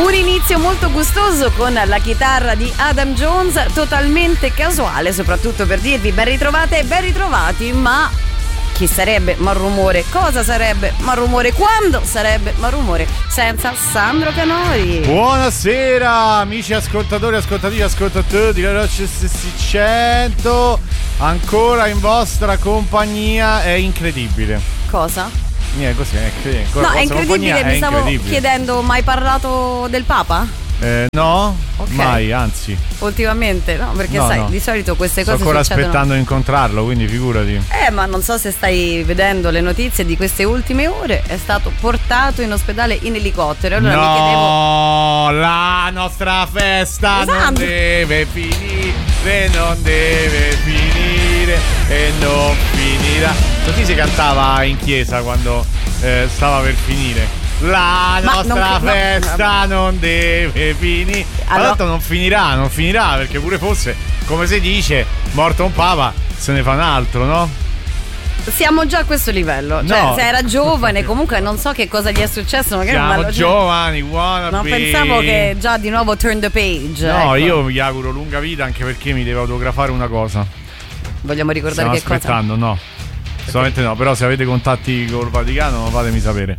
Un inizio molto gustoso con la chitarra di Adam Jones, totalmente casuale, soprattutto per dirvi ben ritrovate e ben ritrovati, ma chi sarebbe Malrumore? Cosa sarebbe Malrumore? Quando sarebbe Malrumore? Senza Sandro Canori. Buonasera amici ascoltatori, ascoltatrici, ascoltatori di Radio 600, ancora in vostra compagnia. È incredibile. Cosa? Così è incredibile. No, è incredibile, mi stavo chiedendo, mai parlato del Papa? No, okay. Mai, anzi. Ultimamente, no, perché sai, no. Di solito queste cose sto ancora succedono. aspettando di incontrarlo, quindi figurati. Ma non so se stai vedendo le notizie di queste ultime ore. È stato portato in ospedale in elicottero. Allora no, mi chiedevo, la nostra festa esatto. non deve finire, non deve finire e non finirà. Così si cantava in chiesa quando stava per finire. La nostra festa non deve finire. Allora, tanto non finirà perché pure fosse, come si dice, morto un papa, se ne fa un altro, no? Siamo già a questo livello. Cioè, no. Se era giovane, comunque non so che cosa gli è successo. Magari siamo giovani, wannabe. Non pensavo che già di nuovo turn the page. No, ecco. io vi auguro lunga vita, anche perché mi deve autografare una cosa. Vogliamo ricordare Stiamo che aspettando, cosa? No. Solamente no, però se avete contatti col Vaticano fatemi sapere.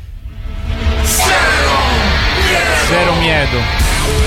Zero miedo.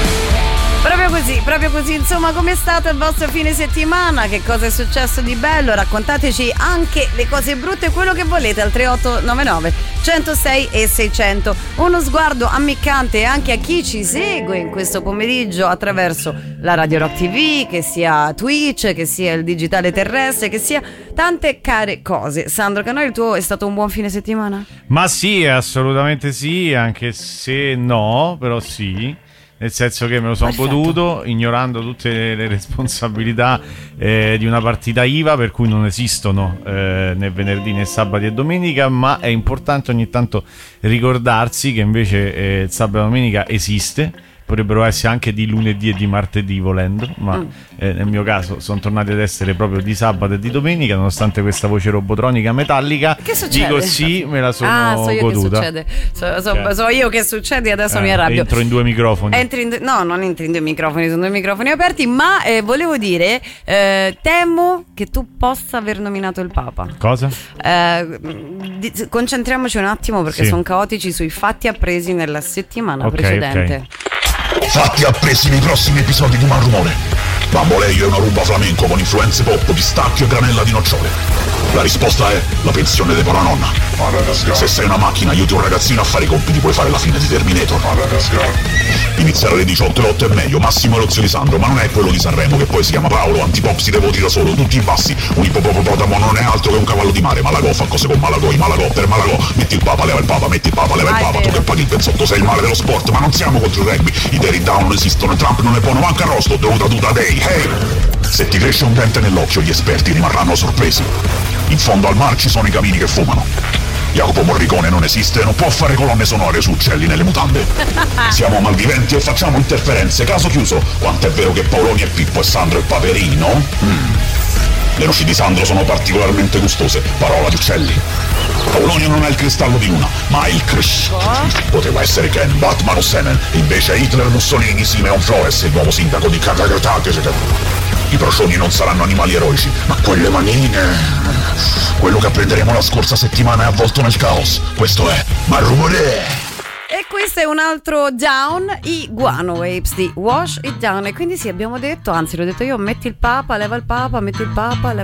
Proprio così, insomma, com'è stato il vostro fine settimana? Che cosa è successo di bello? Raccontateci anche le cose brutte, quello che volete al 3899 106 e 600. Uno sguardo ammiccante anche a chi ci segue in questo pomeriggio attraverso la Radio Rock TV, che sia Twitch, che sia il digitale terrestre, che sia tante care cose. Sandro Canori, il tuo è stato un buon fine settimana? Ma sì, assolutamente sì, anche se no, però sì. Nel senso che me lo sono goduto ignorando tutte le responsabilità di una partita IVA, per cui non esistono né venerdì né sabati e domenica, ma è importante ogni tanto ricordarsi che invece il sabato e domenica esiste. Potrebbero essere anche di lunedì e di martedì volendo, ma nel mio caso sono tornati ad essere proprio di sabato e di domenica, nonostante questa voce robotronica metallica. Che succede? Dico sì, me la sono so io goduta. Che succede. So io che succede e adesso mi arrabbio. Entro in due microfoni. No, non entri in due microfoni, sono due microfoni aperti, ma volevo dire, temo che tu possa aver nominato il Papa. Cosa? Concentriamoci un attimo perché sono caotici sui fatti appresi nella settimana precedente. Okay. Fatti appresi nei prossimi episodi di Malrumore. Bamboleio è una rumba flamenco con influenze pop, pistacchio e granella di nocciole. La risposta è la pensione di Paranonna. Se sei una macchina, aiuti un ragazzino a fare i compiti, puoi fare la fine di Terminator. Iniziare alle 18, l'8 è meglio, Massimo e l'ozio di Sandro, ma non è quello di Sanremo che poi si chiama Paolo, Antipop si devoti da solo, tutti in bassi. Un ippopotamo non è altro che un cavallo di mare. Malagò fa cose con Malagò, per Malagò. Metti il Papa, leva il Papa, metti il Papa, leva il Papa. Tu che paghi il pezzotto sei il male dello sport, ma non siamo contro il rugby. I Derry Down non esistono, Trump non ne può manca arrosto, dovuta tuta dei, hey! Se ti cresce un dente nell'occhio, gli esperti rimarranno sorpresi. In fondo al mar ci sono i camini che fumano. Jacopo Morricone non esiste, non può fare colonne sonore su uccelli nelle mutande. Siamo malviventi e facciamo interferenze, caso chiuso. Quanto è vero che Paoloni è Pippo e Sandro è Paperino? Le noci di Sandro sono particolarmente gustose, parola di uccelli. Paolonio non ha il cristallo di luna, ma ha il Krish. Poteva essere Ken, Batman o Semen, invece Hitler, Mussolini, Simeon Flores, il nuovo sindaco di Cagatate. I procioni non saranno animali eroici, ma quelle manine... Quello che apprenderemo la scorsa settimana è avvolto nel caos. Questo è Malrumore. E questo è un altro down, i Guano Apes di Wash It Down. E quindi sì, abbiamo detto, anzi l'ho detto io, metti il Papa, leva il Papa, metti il Papa, leva